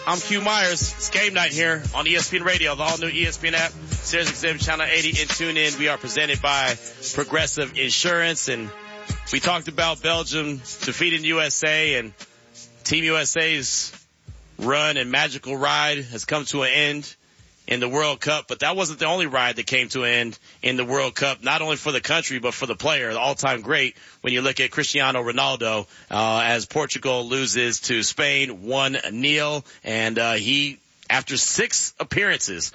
I'm Q Myers. It's game night here on ESPN Radio, the all-new ESPN app, Sirius XM Channel 80, and tune in. We are presented by Progressive Insurance, and we talked about Belgium defeating USA, and Team USA's run and magical ride has come to an end in the World Cup, but that wasn't the only ride that came to an end in the World Cup, not only for the country, but for the player, the all-time great when you look at Cristiano Ronaldo, as Portugal loses to Spain 1-0, and he, after 6 appearances,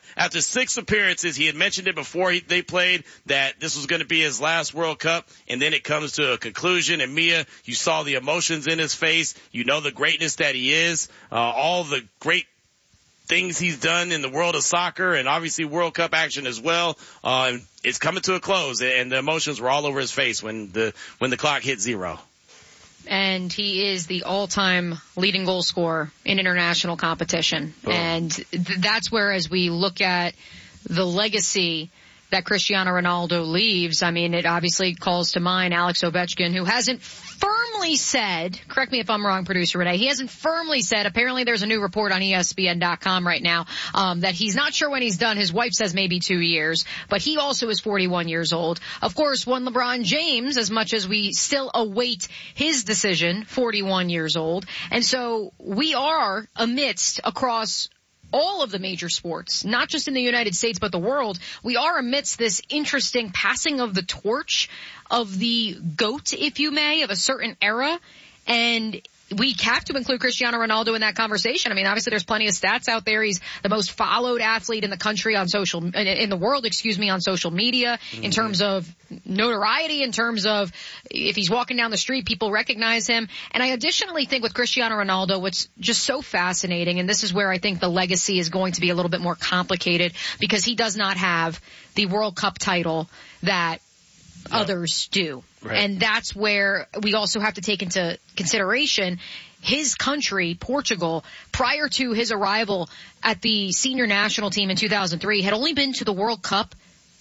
he had mentioned it before they played that this was going to be his last World Cup, and then it comes to a conclusion, and Mia, you saw the emotions in his face, you know the greatness that he is, all the great things he's done in the world of soccer and obviously World Cup action as well. It's coming to a close, and the emotions were all over his face when the clock hit 0. And he is the all-time leading goal scorer in international competition. Oh. And that's where, as we look at the legacy that Cristiano Ronaldo leaves, I mean, it obviously calls to mind Alex Ovechkin, who hasn't firmly said, correct me if I'm wrong, producer Renee, he hasn't firmly said, apparently there's a new report on ESPN.com right now, that he's not sure when he's done. His wife says maybe 2 years, but he also is 41 years old. Of course, one LeBron James, as much as we still await his decision, 41 years old. And so we are across all of the major sports, not just in the United States, but the world, we are amidst this interesting passing of the torch of the GOAT, if you may, of a certain era. And we have to include Cristiano Ronaldo in that conversation. I mean, obviously there's plenty of stats out there. He's the most followed athlete in the country in the world, on social media, in terms of notoriety, in terms of if he's walking down the street, people recognize him. And I additionally think with Cristiano Ronaldo, what's just so fascinating, and this is where I think the legacy is going to be a little bit more complicated, because he does not have the World Cup title that others do. Right. And that's where we also have to take into consideration his country, Portugal, prior to his arrival at the senior national team in 2003, had only been to the World Cup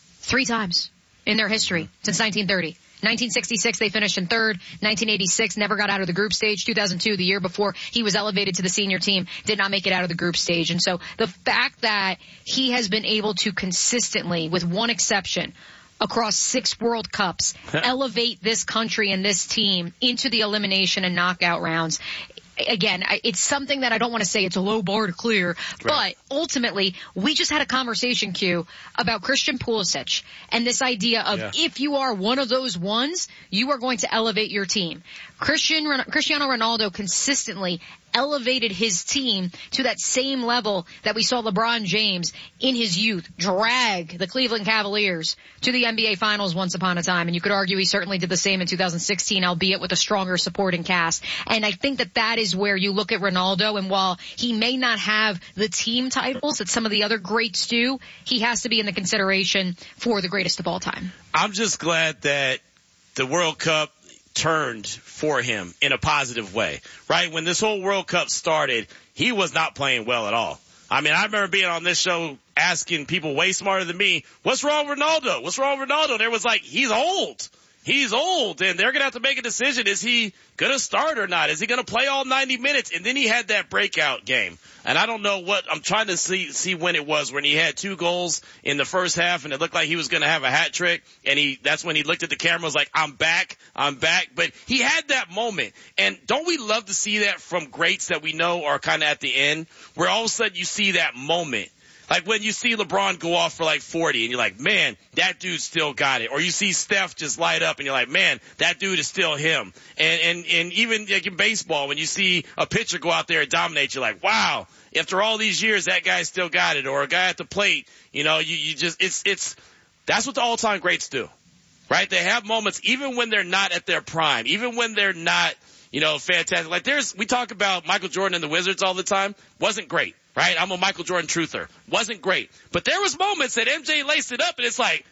3 times in their history since 1930. 1966, they finished in 3rd. 1986, never got out of the group stage. 2002, the year before he was elevated to the senior team, did not make it out of the group stage. And so the fact that he has been able to consistently, with one exception, across 6 World Cups, elevate this country and this team into the elimination and knockout rounds. Again, it's something that I don't want to say it's a low bar to clear, but ultimately, we just had a conversation, Q, about Christian Pulisic and this idea of if you are one of those ones, you are going to elevate your team. Cristiano Ronaldo consistently elevated his team to that same level that we saw LeBron James in his youth drag the Cleveland Cavaliers to the NBA Finals once upon a time. And you could argue he certainly did the same in 2016, albeit with a stronger supporting cast. And I think that is where you look at Ronaldo, and while he may not have the team titles that some of the other greats do, he has to be in the consideration for the greatest of all time. I'm just glad that the World Cup turned for him in a positive way, right? When this whole World Cup started, he was not playing well at all. I mean, I remember being on this show asking people way smarter than me, what's wrong with Ronaldo? What's wrong with Ronaldo? And it was like, he's old. He's old, and they're going to have to make a decision. Is he going to start or not? Is he going to play all 90 minutes? And then he had that breakout game. And I don't know what, I'm trying to see when it was, when he had 2 goals in the first half, and it looked like he was going to have a hat trick. And that's when he looked at the camera, was like, I'm back. But he had that moment. And don't we love to see that from greats that we know are kind of at the end, where all of a sudden you see that moment. Like when you see LeBron go off for like 40 and you're like, man, that dude still got it. Or you see Steph just light up and you're like, man, that dude is still him. And even like in baseball, when you see a pitcher go out there and dominate, you're like, wow, after all these years, that guy still got it. Or a guy at the plate, you know, you just, that's what the all-time greats do, right? They have moments even when they're not at their prime, even when they're not, you know, fantastic. Like we talk about Michael Jordan and the Wizards all the time. Wasn't great. Right? I'm a Michael Jordan truther. Wasn't great. But there was moments that MJ laced it up and it's like,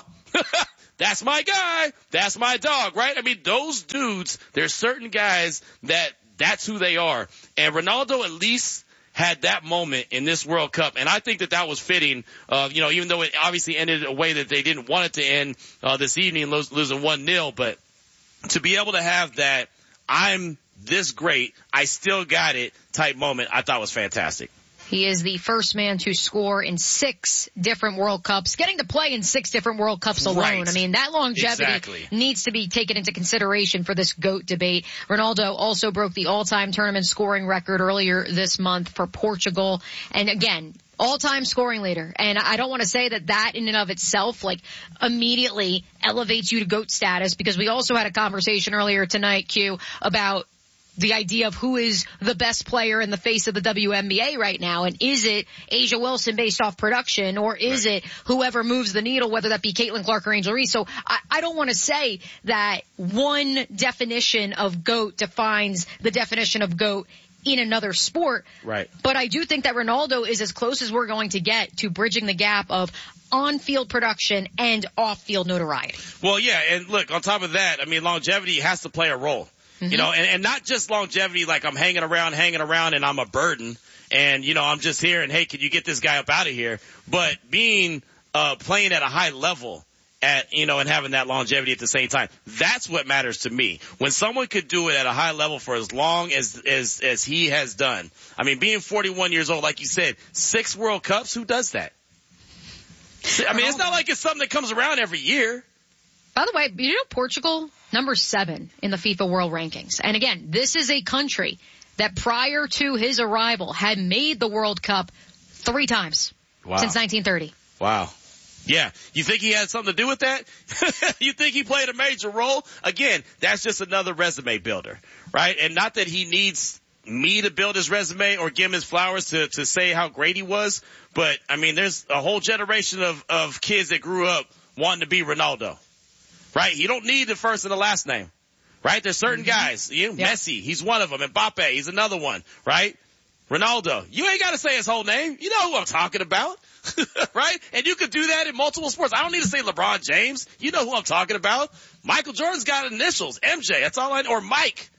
that's my guy. That's my dog, right? I mean, those dudes, there's certain guys that's who they are. And Ronaldo at least had that moment in this World Cup. And I think that was fitting, you know, even though it obviously ended a way that they didn't want it to end, this evening, losing 1-0. But to be able to have that, I'm this great, I still got it type moment, I thought was fantastic. He is the first man to score in 6 different World Cups, getting to play in 6 different World Cups alone. Right. I mean, that longevity needs to be taken into consideration for this GOAT debate. Ronaldo also broke the all-time tournament scoring record earlier this month for Portugal. And again, all-time scoring leader. And I don't want to say that in and of itself, like, immediately elevates you to GOAT status, because we also had a conversation earlier tonight, Q, about the idea of who is the best player in the face of the WNBA right now. And is it A'ja Wilson based off production, or is it whoever moves the needle, whether that be Caitlin Clark or Angel Reese? So I don't want to say that one definition of GOAT defines the definition of GOAT in another sport. Right. But I do think that Ronaldo is as close as we're going to get to bridging the gap of on-field production and off-field notoriety. Well, yeah, and look, on top of that, I mean, longevity has to play a role. You know, and not just longevity, like I'm hanging around and I'm a burden and, you know, I'm just here and, hey, can you get this guy up out of here? But being, playing at a high level and having that longevity at the same time, that's what matters to me. When someone could do it at a high level for as long as he has done. I mean, being 41 years old, like you said, 6 World Cups, who does that? I mean, it's not like it's something that comes around every year. By the way, you know, Portugal, number 7 in the FIFA World Rankings. And again, this is a country that prior to his arrival had made the World Cup 3 times since 1930. Wow. Yeah. You think he had something to do with that? You think he played a major role? Again, that's just another resume builder, right? And not that he needs me to build his resume or give him his flowers to say how great he was. But, I mean, there's a whole generation of kids that grew up wanting to be Ronaldo. Right? You don't need the first and the last name. Right? There's certain guys. Messi, he's one of them. Mbappe, he's another one. Right? Ronaldo, you ain't got to say his whole name. You know who I'm talking about. Right? And you could do that in multiple sports. I don't need to say LeBron James. You know who I'm talking about. Michael Jordan's got initials. MJ, that's all I know. Or Mike.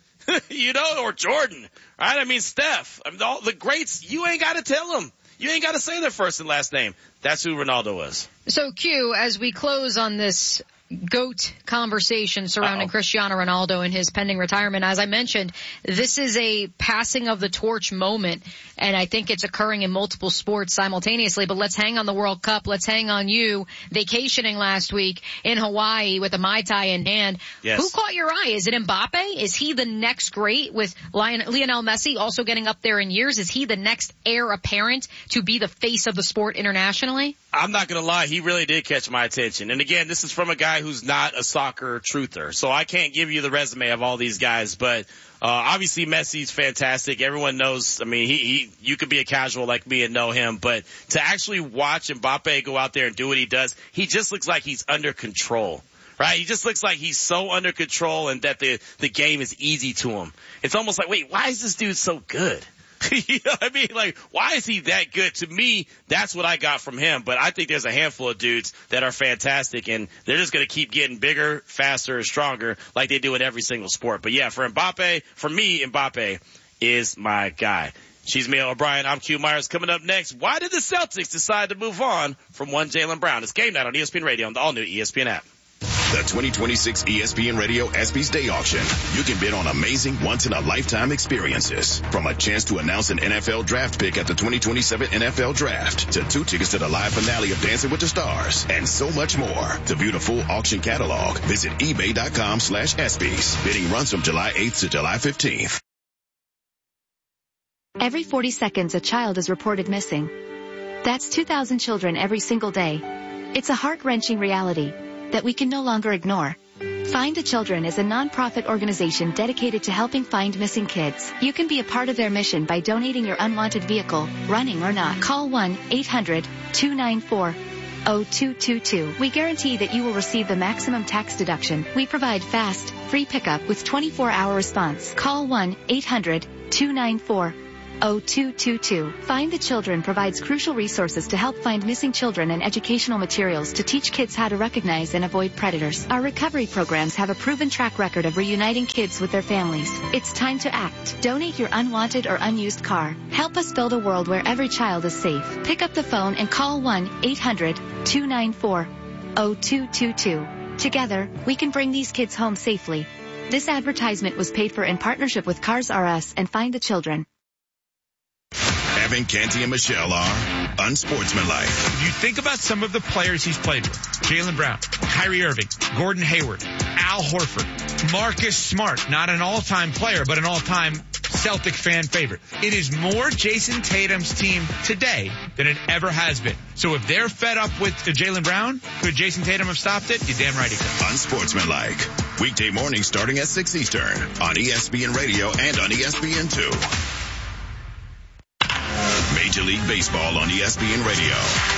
Or Jordan. Right? I mean, Steph. I mean, all the greats, you ain't got to tell them. You ain't got to say their first and last name. That's who Ronaldo was. So, Q, as we close on this GOAT conversation surrounding Cristiano Ronaldo and his pending retirement, as I mentioned, this is a passing of the torch moment, and I think it's occurring in multiple sports simultaneously. But let's hang on the World Cup. Let's hang on you vacationing last week in Hawaii with a Mai Tai in hand. Yes. Who caught your eye? Is it Mbappe? Is he the next great, with Lionel Messi also getting up there in years? Is he the next heir apparent to be the face of the sport internationally? I'm not going to lie. He really did catch my attention. And again, this is from a guy who's not a soccer truther. So I can't give you the resume of all these guys, but obviously Messi's fantastic. Everyone knows, I mean, you could be a casual like me and know him, but to actually watch Mbappe go out there and do what he does, he just looks like he's under control. Right? He just looks like he's so under control and that the game is easy to him. It's almost like, wait, why is this dude so good? You know what I mean? Like, why is he that good? To me, that's what I got from him. But I think there's a handful of dudes that are fantastic, and they're just going to keep getting bigger, faster, and stronger like they do in every single sport. But yeah, for Mbappe, for me, Mbappe is my guy. She's Mia O'Brien. I'm Q Myers. Coming up next, why did the Celtics decide to move on from one Jaylen Brown? It's Game Night on ESPN Radio on the all-new ESPN app. The 2026 ESPN Radio ESPYs Day Auction. You can bid on amazing once-in-a-lifetime experiences. From a chance to announce an NFL draft pick at the 2027 NFL Draft, to 2 tickets to the live finale of Dancing with the Stars, and so much more. To view the full auction catalog, visit ebay.com/ESPYs. Bidding runs from July 8th to July 15th. Every 40 seconds, a child is reported missing. That's 2,000 children every single day. It's a heart-wrenching reality that we can no longer ignore. Find the Children is a non-profit organization dedicated to helping find missing kids. You can be a part of their mission by donating your unwanted vehicle, running or not. Call 1-800-294-0222. We guarantee that you will receive the maximum tax deduction. We provide fast, free pickup with 24-hour response. Call 1-800-294-0222. Find the Children provides crucial resources to help find missing children and educational materials to teach kids how to recognize and avoid predators. Our recovery programs have a proven track record of reuniting kids with their families. It's time to act. Donate your unwanted or unused car. Help us build a world where every child is safe. Pick up the phone and call 1-800-294-0222. Together, we can bring these kids home safely. This advertisement was paid for in partnership with Cars R Us and Find the Children. Evan, Canty, and Michelle are unsportsmanlike. If you think about some of the players he's played with, Jaylen Brown, Kyrie Irving, Gordon Hayward, Al Horford, Marcus Smart, not an all-time player, but an all-time Celtic fan favorite. It is more Jason Tatum's team today than it ever has been. So if they're fed up with Jaylen Brown, could Jason Tatum have stopped it? You're damn right he could. Unsportsmanlike. Weekday mornings starting at 6 Eastern on ESPN Radio and on ESPN2. Major League Baseball on ESPN Radio.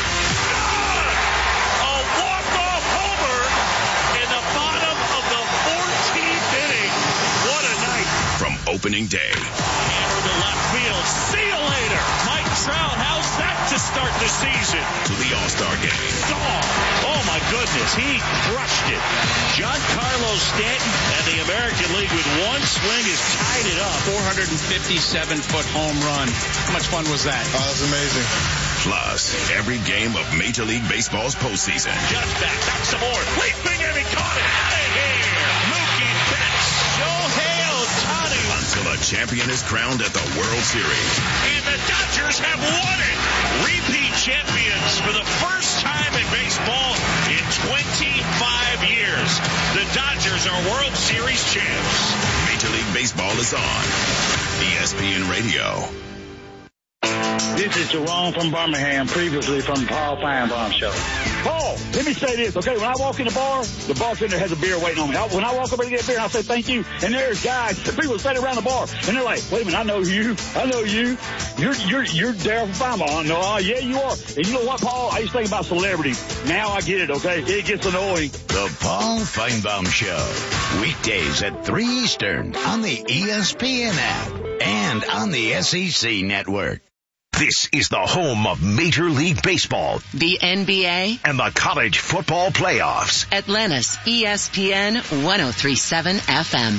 A walk-off homer in the bottom of the 14th inning. What a night. From opening day. Hammer to left field. See you later. Mike Trout, how's that to start the season? To the All-Star Game. Oh my goodness, he crushed it. Giancarlo Stanton and the American League with one swing has tied it up. 457-foot home run. How much fun was that? Oh, that's amazing. Plus, every game of Major League Baseball's postseason. Just back some more. Leaping and he caught it. Out of here. Mookie Betts. Shohei Ohtani. Until a champion is crowned at the World Series. And the Dodgers have won it. Repeat champions for the first time in baseball in 25 years. The Dodgers are World Series champs. Major League Baseball is on ESPN Radio. This is Jerome from Birmingham, previously from the Paul Feinbaum Show. Paul, let me say this, okay? When I walk in the bar, the bartender has a beer waiting on me. When I walk over to get a beer, I say thank you, and there's guys, people standing around the bar, and they're like, wait a minute, I know you. You're Darryl from Feinbaum. No, yeah, you are. And you know what, Paul? I used to think about celebrities. Now I get it, okay? It gets annoying. The Paul Feinbaum Show, weekdays at 3 Eastern on the ESPN app and on the SEC Network. This is the home of Major League Baseball, the NBA, and the college football playoffs. Atlanta's ESPN 103.7 FM.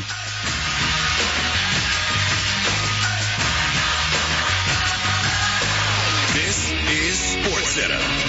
This is SportsCenter.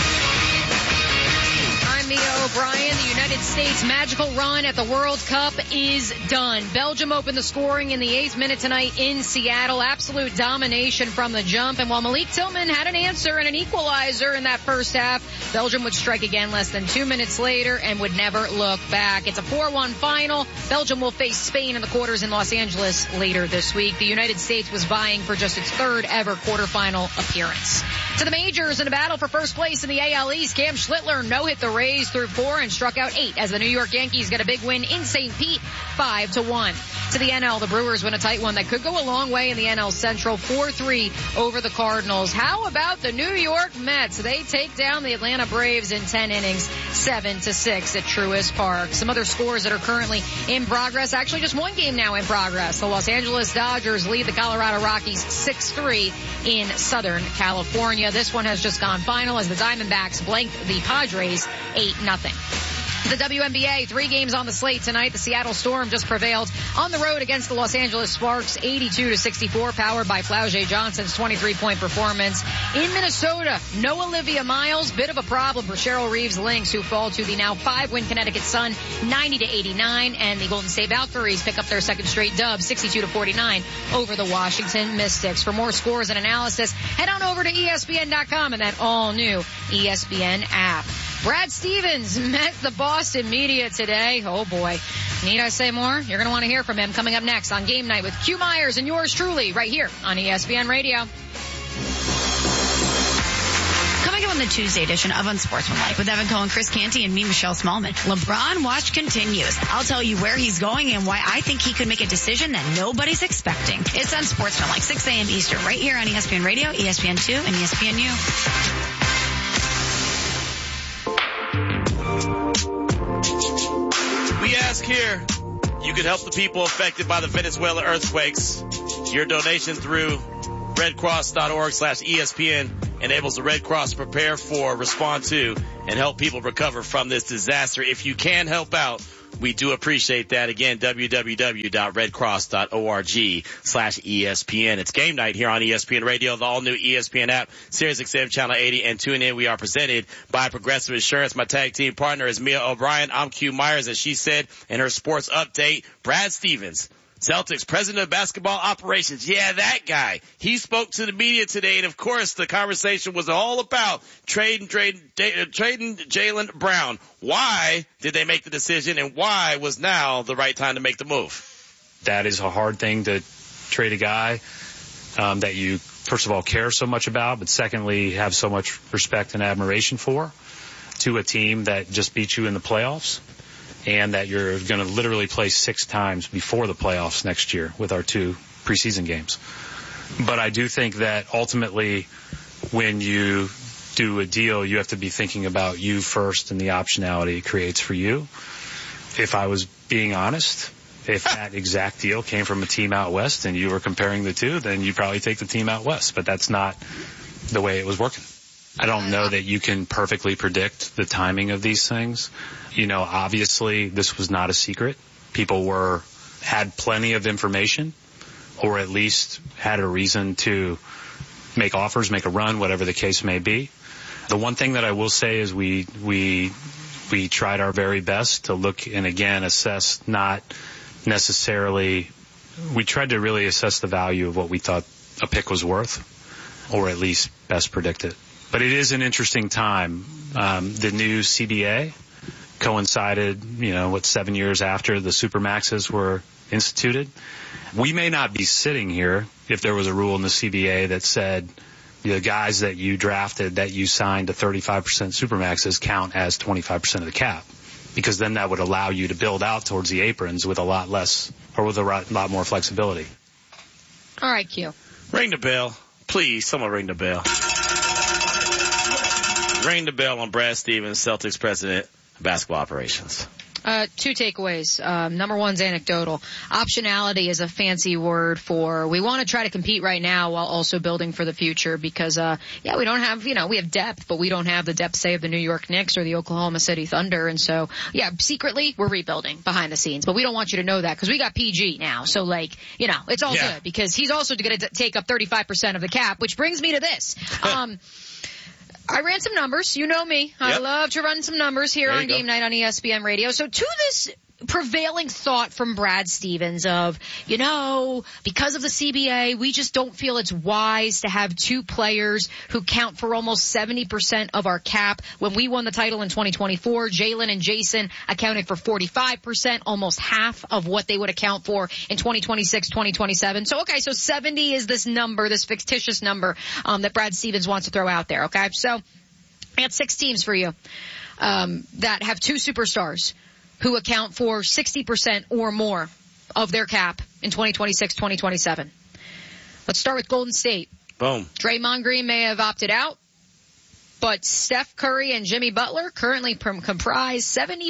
I'm Mia O'Brien. The United States' magical run at the World Cup is done. Belgium opened the scoring in the 8th minute tonight in Seattle. Absolute domination from the jump. And while Malik Tillman had an answer and an equalizer in that first half, Belgium would strike again less than 2 minutes later and would never look back. It's a 4-1 final. Belgium will face Spain in the quarters in Los Angeles later this week. The United States was vying for just its third ever quarterfinal appearance. To the majors in a battle for first place in the AL East, Cam Schlittler no-hit the Rays through 4 and struck out 8 as the New York Yankees get a big win in St. Pete, 5-1. To the NL, the Brewers win a tight one that could go a long way in the NL Central, 4-3 over the Cardinals. How about the New York Mets? They take down the Atlanta Braves in 10 innings, 7-6 at Truist Park. Some other scores that are currently in progress, actually just one game now in progress. The Los Angeles Dodgers lead the Colorado Rockies 6-3 in Southern California. This one has just gone final as the Diamondbacks blanked the Padres 8-0. The WNBA, 3 games on the slate tonight. The Seattle Storm just prevailed on the road against the Los Angeles Sparks, 82-64, powered by Flau'jae Johnson's 23-point performance. In Minnesota, no Olivia Miles, bit of a problem for Cheryl Reeves Lynx, who fall to the now 5-win Connecticut Sun, 90-89, and the Golden State Valkyries pick up their second straight dub, 62-49, over the Washington Mystics. For more scores and analysis, head on over to ESPN.com and that all-new ESPN app. Brad Stevens met the Boston media today. Oh boy. Need I say more? You're going to want to hear from him coming up next on Game Night with Q Myers and yours truly right here on ESPN Radio. Coming up on the Tuesday edition of Unsportsmanlike with Evan Cohen, Chris Canty, and me, Michelle Smallman. LeBron watch continues. I'll tell you where he's going and why I think he could make a decision that nobody's expecting. It's Unsportsmanlike, 6 a.m. Eastern, right here on ESPN Radio, ESPN2, and ESPNU. We ask here, you can help the people affected by the Venezuela earthquakes. Your donation through redcross.org/ESPN enables the Red Cross to prepare for, respond to, and help people recover from this disaster. If you can help out, We do appreciate that. Again, www.redcross.org/ESPN. It's game night here on ESPN Radio, the all-new ESPN app, SiriusXM Channel 80, and tune in. We are presented by Progressive Insurance. My tag team partner is Mia O'Brien. I'm Q Myers, as she said in her sports update. Brad Stevens, Celtics president of basketball operations. Yeah, that guy. He spoke to the media today, and of course the conversation was all about trading Jaylen Brown. Why did they make the decision, and why was now the right time to make the move? That is a hard thing, to trade a guy that you, first of all, care so much about, but secondly, have so much respect and admiration for, to a team that just beat you in the playoffs, and that you're going to literally play 6 times before the playoffs next year with our 2 preseason games. But I do think that ultimately when you do a deal, you have to be thinking about you first and the optionality it creates for you. If I was being honest, if that exact deal came from a team out west and you were comparing the two, then you'd probably take the team out west. But that's not the way it was working. I don't know that you can perfectly predict the timing of these things. You know, obviously this was not a secret. People had plenty of information, or at least had a reason to make offers, make a run, whatever the case may be. The one thing that I will say is we tried our very best to look and again assess, not necessarily, we tried to really assess the value of what we thought a pick was worth, or at least best predict it. But it is an interesting time. The new CBA coincided, 7 years after the Supermaxes were instituted. We may not be sitting here if there was a rule in the CBA that said the guys that you drafted, that you signed to 35% Supermaxes count as 25% of the cap, because then that would allow you to build out towards the aprons with a lot less, or with a lot more flexibility. All right, Q. Ring the bell. Please, someone ring the bell. Ring the bell on Brad Stevens, Celtics president of basketball operations. 2 takeaways. Number one's anecdotal. Optionality is a fancy word for we want to try to compete right now while also building for the future, because, we don't have, we have depth, but we don't have the depth, say, of the New York Knicks or the Oklahoma City Thunder. And so, secretly we're rebuilding behind the scenes, but we don't want you to know that because we got PG now. So it's all good, because he's also going to take up 35% of the cap, which brings me to this. I ran some numbers. You know me. I love to run some numbers here on Game Night on ESPN Radio. So to this prevailing thought from Brad Stevens of, because of the CBA, we just don't feel it's wise to have 2 players who count for almost 70% of our cap. When we won the title in 2024, Jaylen and Jason accounted for 45%, almost half of what they would account for in 2026, 2027. So 70 is this number, this fictitious number, that Brad Stevens wants to throw out there. Okay. So I got 6 teams for you, that have 2 superstars who account for 60% or more of their cap in 2026, 2027. Let's start with Golden State. Boom. Draymond Green may have opted out, but Steph Curry and Jimmy Butler currently comprise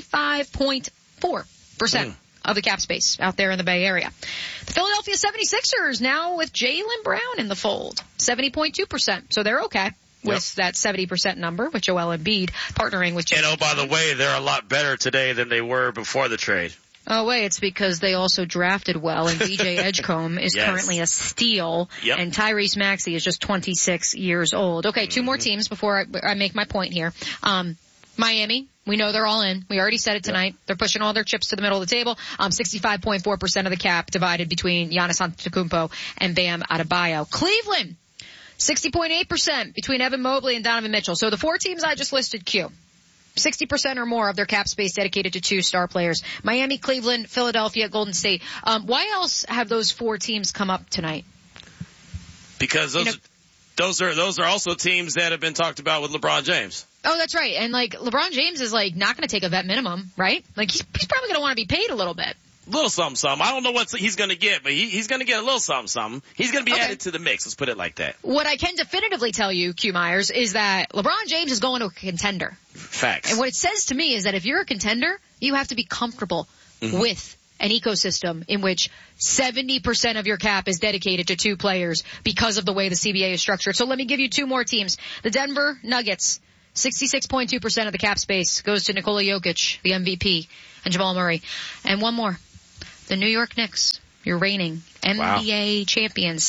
75.4% of the cap space out there in the Bay Area. The Philadelphia 76ers now with Jaylen Brown in the fold, 70.2%. So they're okay with that 70% number, with Joel Embiid partnering with Jimmy. And by the way, they're a lot better today than they were before the trade. Oh, wait, it's because they also drafted well, and DJ Edgecombe is currently a steal, and Tyrese Maxey is just 26 years old. Okay, 2 more teams before I make my point here. Miami, we know they're all in. We already said it tonight. They're pushing all their chips to the middle of the table. 65.4% of the cap divided between Giannis Antetokounmpo and Bam Adebayo. Cleveland, 60.8% between Evan Mobley and Donovan Mitchell. So the 4 teams I just listed, Q, 60% or more of their cap space dedicated to 2 star players. Miami, Cleveland, Philadelphia, Golden State. Why else have those 4 teams come up tonight? Because those are also teams that have been talked about with LeBron James. Oh, that's right. And LeBron James is not going to take a vet minimum, right? He's probably going to want to be paid a little bit. Little something. I don't know what he's going to get, but he's going to get a little something. He's going to be added to the mix. Let's put it like that. What I can definitively tell you, Q Myers, is that LeBron James is going to a contender. Facts. And what it says to me is that if you're a contender, you have to be comfortable with an ecosystem in which 70% of your cap is dedicated to 2 players because of the way the CBA is structured. So let me give you 2 more teams. The Denver Nuggets, 66.2% of the cap space goes to Nikola Jokic, the MVP. and Jamal Murray. And one more. The New York Knicks, your reigning NBA champions,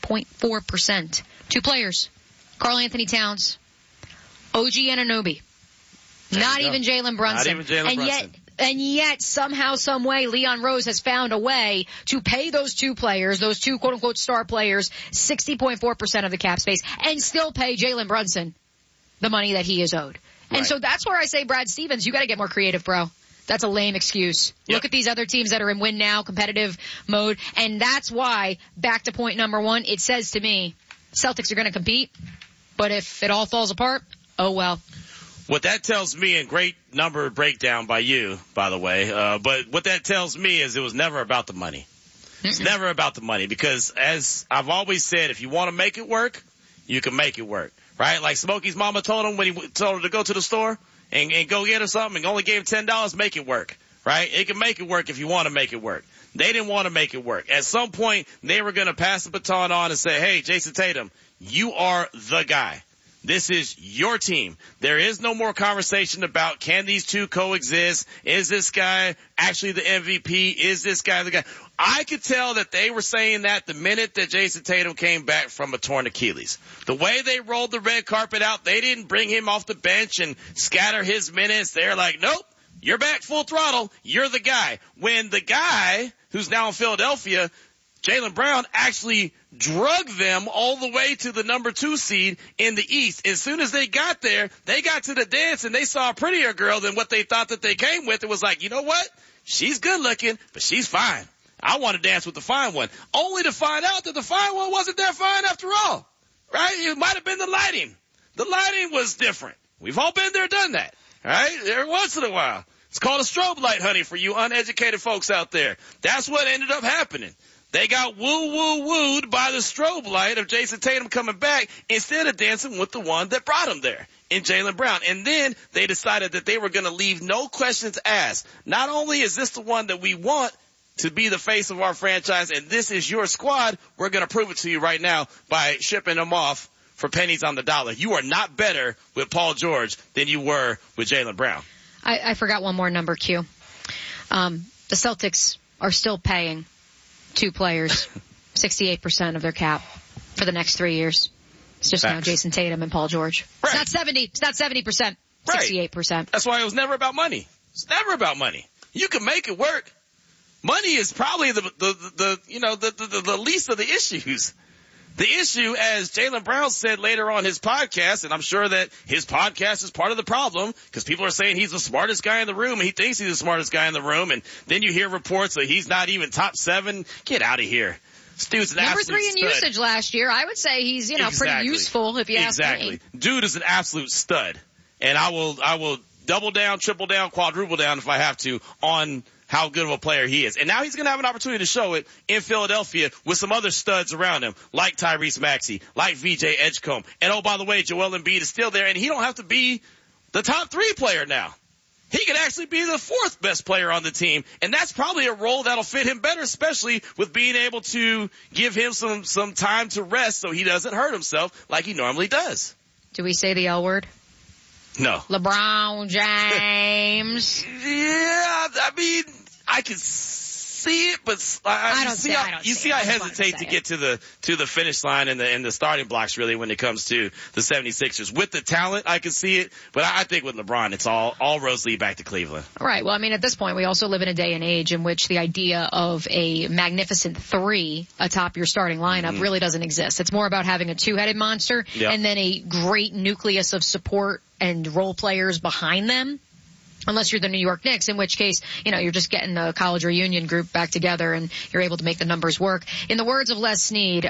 60.4%. 2 players. Karl Anthony Towns, OG Anunoby. Not even Jalen Brunson. Not even Jalen Brunson. And yet, somehow, some way, Leon Rose has found a way to pay those 2 players, those 2 quote-unquote star players, 60.4% of the cap space, and still pay Jalen Brunson the money that he is owed. Right. And so that's where I say, Brad Stevens, you got to get more creative, bro. That's a lame excuse. Yep. Look at these other teams that are in win now, competitive mode, and that's why, back to point number 1, it says to me, Celtics are going to compete, but if it all falls apart, oh well. What that tells me, and great number breakdown by you, by the way, but what that tells me is it was never about the money. It's never about the money because, as I've always said, if you want to make it work, you can make it work, right? Like Smokey's mama told him when he told her to go to the store and go get her something and only gave him $10, make it work, right? It can make it work if you want to make it work. They didn't want to make it work. At some point, they were going to pass the baton on and say, hey, Jason Tatum, you are the guy. This is your team. There is no more conversation about can these 2 coexist? Is this guy actually the MVP? Is this guy the guy? I could tell that they were saying that the minute that Jason Tatum came back from a torn Achilles. The way they rolled the red carpet out, they didn't bring him off the bench and scatter his minutes. They're like, nope, you're back full throttle. You're the guy. When the guy who's now in Philadelphia, Jaylen Brown, actually drug them all the way to the number 2 seed in the East. As soon as they got there, they got to the dance and they saw a prettier girl than what they thought that they came with. It was like, you know what? She's good looking, but she's fine. I want to dance with the fine one. Only to find out that the fine one wasn't that fine after all. Right? It might have been the lighting. The lighting was different. We've all been there, done that. Right? Every once in a while. It's called a strobe light, honey, for you uneducated folks out there. That's what ended up happening. They got wooed by the strobe light of Jason Tatum coming back instead of dancing with the one that brought him there in Jaylen Brown. And then they decided that they were going to leave no questions asked. Not only is this the one that we want to be the face of our franchise and this is your squad, we're going to prove it to you right now by shipping them off for pennies on the dollar. You are not better with Paul George than you were with Jaylen Brown. I forgot one more number, Q. The Celtics are still paying 2 players 68% of their cap for the next 3 years. It's just now Jason Tatum and Paul George. Right. It's not 70. It's not 70%. 68%. That's why it was never about money. It's never about money. You can make it work. Money is probably the least of the issues. The issue, as Jaylen Brown said later on his podcast, and I'm sure that his podcast is part of the problem because people are saying he's the smartest guy in the room and he thinks he's the smartest guy in the room, and then you hear reports that he's not even top 7. Get out of here. This dude's an number absolute 3 in stud. Usage last year. I would say he's, pretty useful if you ask me. Dude is an absolute stud. And I will double down, triple down, quadruple down if I have to on how good of a player he is. And now he's going to have an opportunity to show it in Philadelphia with some other studs around him, like Tyrese Maxey, like VJ Edgecombe. And oh, by the way, Joel Embiid is still there, and he don't have to be the top 3 player now. He could actually be the 4th best player on the team, and that's probably a role that'll fit him better, especially with being able to give him some time to rest so he doesn't hurt himself like he normally does. Do we say the L word? No. LeBron James. Yeah, I mean, I can see it, but I hesitate to get to the finish line and the starting blocks really when it comes to the 76ers. With the talent, I can see it, but I think with LeBron, it's all roads lead back to Cleveland. All right. Well, I mean, at this point, we also live in a day and age in which the idea of a magnificent 3 atop your starting lineup really doesn't exist. It's more about having a 2-headed monster and then a great nucleus of support and role players behind them. Unless you're the New York Knicks, in which case, you're just getting the college reunion group back together and you're able to make the numbers work. In the words of Les Snead,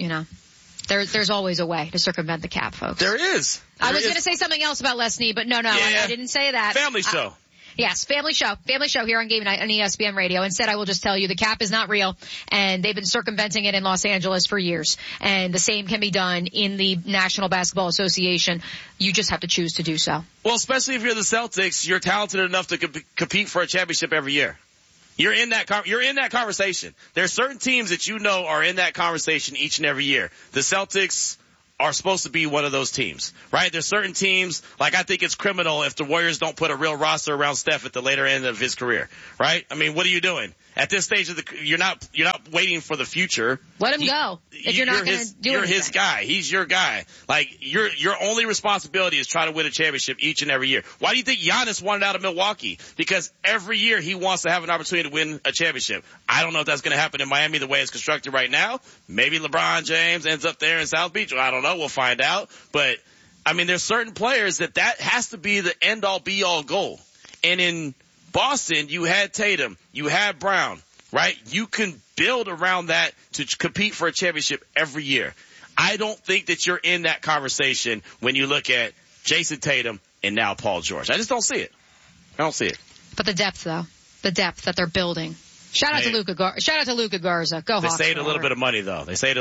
there's always a way to circumvent the cap, folks. There is. I was going to say something else about Les Snead, but no, I didn't say that. Family show. Yes, family show here on Game Night on ESPN Radio. Instead, I will just tell you the cap is not real, and they've been circumventing it in Los Angeles for years. And the same can be done in the National Basketball Association. You just have to choose to do so. Well, especially if you're the Celtics, you're talented enough to compete for a championship every year. You're in that conversation. There are certain teams that are in that conversation each and every year. The Celtics are supposed to be one of those teams, right? There's certain teams, like I think it's criminal if the Warriors don't put a real roster around Steph at the later end of his career, right? I mean, what are you doing? At this stage of you're not waiting for the future. Let him go. If you're not going to do You're anything. his guy. He's your guy. Like, your only responsibility is try to win a championship each and every year. Why do you think Giannis wanted out of Milwaukee? Because every year he wants to have an opportunity to win a championship. I don't know if that's going to happen in Miami the way it's constructed right now. Maybe LeBron James ends up there in South Beach. I don't know. We'll find out. But, I mean, there's certain players that has to be the end-all, be-all goal. And in Boston, you had Tatum, you had Brown, right? You can build around that to compete for a championship every year. I don't think that you're in that conversation when you look at Jason Tatum and now Paul George. I just don't see it. I don't see it. But the depth, though. The depth that they're building. Shout out to Luka Garza. Go Hawks. They saved a little bit of money, though.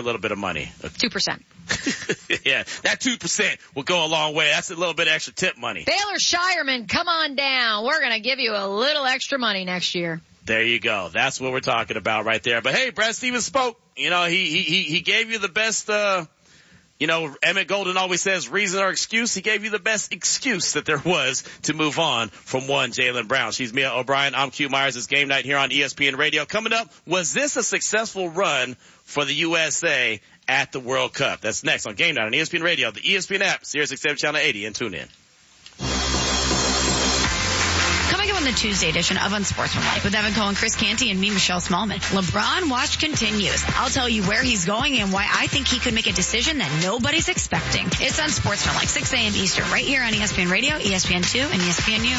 2%. Yeah, that 2% will go a long way. That's a little bit of extra tip money. Baylor Shireman, come on down. We're going to give you a little extra money next year. There you go. That's what we're talking about right there. But hey, Brad Stevens spoke. You know, he gave you the best, Emmett Golden always says reason or excuse. He gave you the best excuse that there was to move on from one Jaylen Brown. She's Mia O'Brien. I'm Q Myers. It's Game Night here on ESPN Radio. Coming up, was this a successful run for the USA at the World Cup? That's next on Game Night on ESPN Radio, the ESPN app, Sirius XM Channel 80, and tune in. Coming up on the Tuesday edition of Unsportsmanlike with Evan Cohen, Chris Canty, and me, Michelle Smallman. LeBron watch continues. I'll tell you where he's going and why I think he could make a decision that nobody's expecting. It's Unsportsmanlike, 6 a.m. Eastern, right here on ESPN Radio, ESPN2, and ESPNU.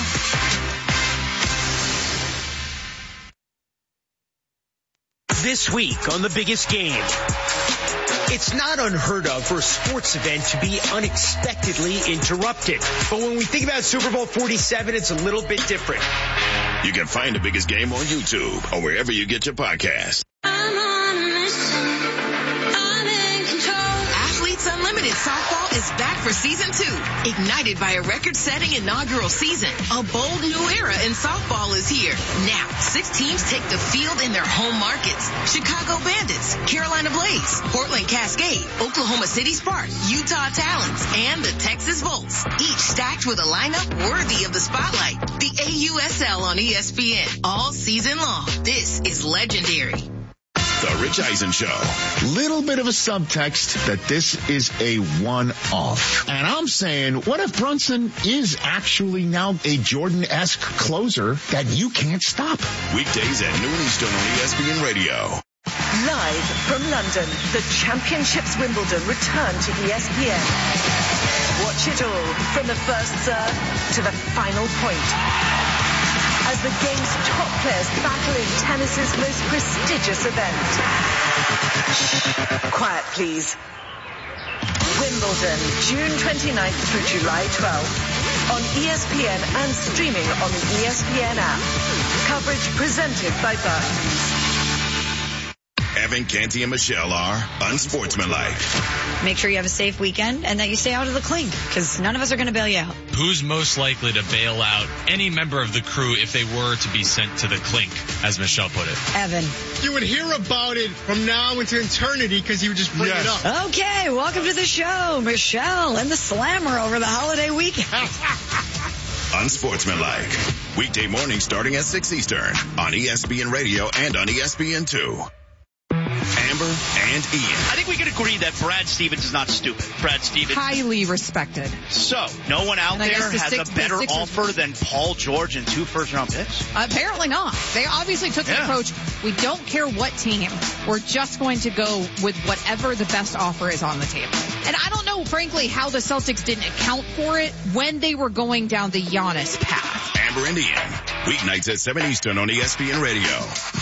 This week on The Biggest Game. It's not unheard of for a sports event to be unexpectedly interrupted. But when we think about Super Bowl 47, it's a little bit different. You can find The Biggest Game on YouTube or wherever you get your podcasts. Athletes Unlimited Softball is back for season 2. Ignited by a record-setting inaugural season, a bold new era in softball is here. Now, 6 teams take the field in their home markets. Chicago Bandits, Carolina Blaze, Portland Cascade, Oklahoma City Sparks, Utah Talons, and the Texas Volts. Each stacked with a lineup worthy of the spotlight. The AUSL on ESPN all season long. This is legendary. The Rich Eisen Show. Little bit of a subtext that this is a one-off. And I'm saying, what if Brunson is actually now a Jordan-esque closer that you can't stop? Weekdays at noon Eastern on ESPN Radio. Live from London, the Championships Wimbledon return to ESPN. Watch it all from the first serve to the final point. As the game's top players battle in tennis's most prestigious event. Quiet, please. Wimbledon, June 29th through July 12th. On ESPN and streaming on the ESPN app. Coverage presented by Barclays. Evan, Canty, and Michelle are unsportsmanlike. Make sure you have a safe weekend and that you stay out of the clink, because none of us are going to bail you out. Who's most likely to bail out any member of the crew if they were to be sent to the clink, as Michelle put it? Evan. You would hear about it from now into eternity because he would just bring it up. Okay, welcome to the show, Michelle and the Slammer over the holiday weekend. Unsportsmanlike. Weekday morning starting at 6 Eastern on ESPN Radio and on ESPN2. Amber and Ian. I think we can agree that Brad Stevens is not stupid. Brad Stevens. Highly respected. So, no one out there has a better offer than Paul George and 2 first-round picks? Apparently not. They obviously took the approach, we don't care what team. We're just going to go with whatever the best offer is on the table. And I don't know, frankly, how the Celtics didn't account for it when they were going down the Giannis path. Amber and Ian. Weeknights at 7 Eastern on ESPN Radio.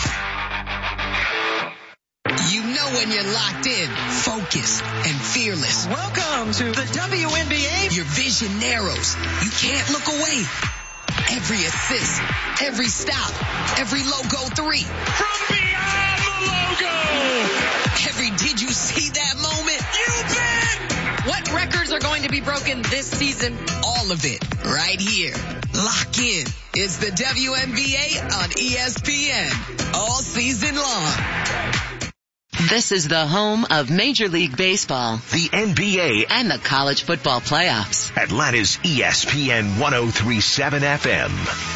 You know when you're locked in, focused, and fearless. Welcome to the WNBA. Your vision narrows. You can't look away. Every assist, every stop, every logo 3. From beyond the logo. Every did you see that moment? You bet. What records are going to be broken this season? All of it, right here. Lock in. It's the WNBA on ESPN. All season long. This is the home of Major League Baseball, the NBA, and the college football playoffs. Atlanta's ESPN 103.7 FM.